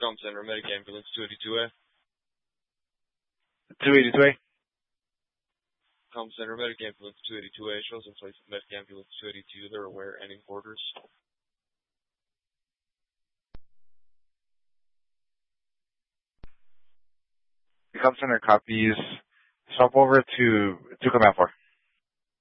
Com Center, Medic Ambulance 282A. 282A. Com Center, Medic Ambulance 282A. Shows in place of Medic Ambulance 282. They're aware ending orders. Com Center copies. Swap over to Command 4.